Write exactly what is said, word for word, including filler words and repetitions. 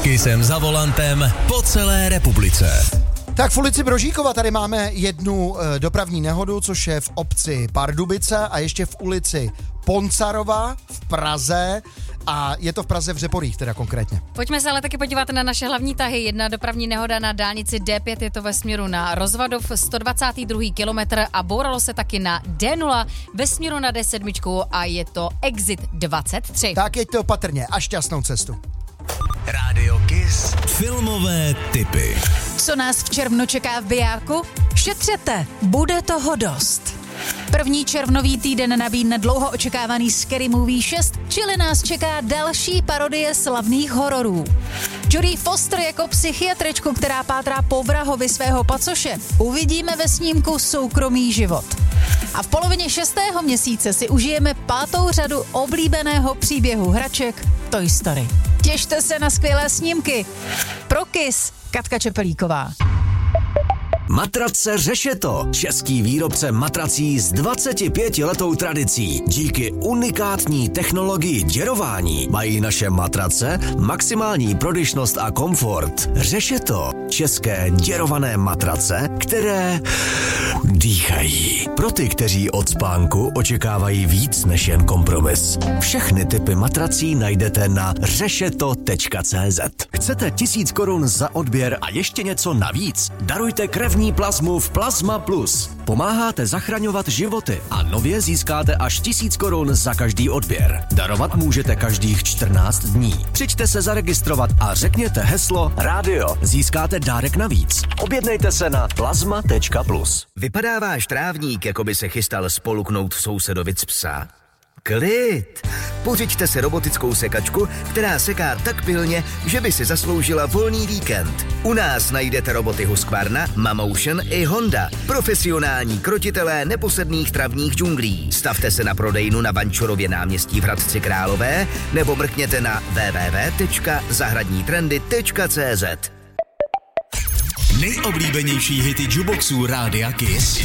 Kissem za volantem po celé republice. Tak v ulici Brožíkova tady máme jednu e, dopravní nehodu, což je v obci Pardubice a ještě v ulici Poncarova v Praze a je to v Praze v Řeporích teda konkrétně. Pojďme se ale taky podívat na naše hlavní tahy. Jedna dopravní nehoda na dálnici D pět, je to ve směru na Rozvadov, sto dvacátý druhý kilometr a bouralo se taky na D nula ve směru na D sedm a je to Exit dvacet tři. Tak jeďte opatrně a šťastnou cestu. Rádio Kiss. Filmové tipy. Co nás v červnu čeká v bijáku? Šetřete, bude toho dost. První červnový týden nabídne dlouho očekávaný Scary Movie šest, čili nás čeká další parodie slavných hororů. Jodie Foster jako psychiatričku, která pátrá po vrahovi svého pacoše, uvidíme ve snímku Soukromý život. A v polovině šestého měsíce si užijeme pátou řadu oblíbeného příběhu hraček Toy Story. Těšte se na skvělé snímky. Pro Kiss, Katka Čepelíková. Matrace Řešeto. Český výrobce matrací s dvacetipětiletou tradicí. Díky unikátní technologii děrování mají naše matrace maximální prodyšnost a komfort. Řešeto. České děrované matrace, které dýchají. Pro ty, kteří od spánku očekávají víc než jen kompromis. Všechny typy matrací najdete na řešeto tečka cé zet. Chcete tisíc korun za odběr a ještě něco navíc? Darujte krevní plazmu v Plazma Plus. Pomáháte zachraňovat životy a nově získáte až tisíc korun za každý odběr. Darovat můžete každých čtrnáct dní. Přijďte se zaregistrovat a řekněte heslo rádio. Získáte dárek navíc. Objednejte se na plazma tečka plus. Vypadá váš trávník, jako by se chystal spoluknout sousedovi z psa? Klid! Pořiďte si robotickou sekačku, která seká tak pilně, že by si zasloužila volný víkend. U nás najdete roboty Husqvarna, Mamotion i Honda. Profesionální krotitelé neposedných travních džunglí. Stavte se na prodejnu na Vančurově náměstí v Hradci Králové nebo mrkněte na w w w tečka zahradní trendy tečka cé zet. Nejoblíbenější hity jukeboxů Rádia Kiss.